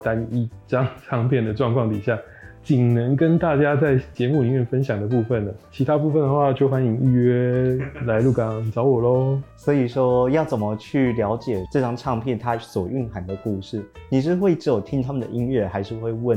单一张唱片的状况底下，仅能跟大家在节目里面分享的部分了。其他部分的话，就欢迎预约来鹿港找我咯。 所以说，要怎么去了解这张唱片它所蕴含的故事？你是会只有听他们的音乐，还是会问